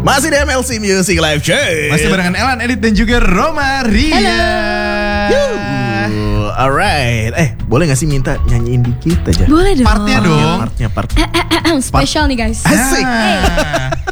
Masih di MLC Music Live Show. Masih barengan Elan, Edit dan juga Roma Ria. Alright. Boleh gak sih minta nyanyiin dikit aja? Boleh dong. Partnya dong. Partnya. Spesial nih guys. Asik. Nah.